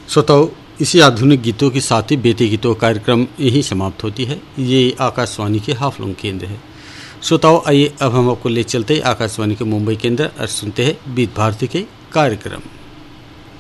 श्रोताओं, इसी आधुनिक गीतों के साथ ही बेटे गीतों कार्यक्रम यही समाप्त होती है। ये आकाशवाणी के हाफलों केंद्र है। श्रोताओं, आइए अब हम आपको ले चलते हैं आकाशवाणी के मुंबई केंद्र और सुनते हैं विविध भारती के कार्यक्रम।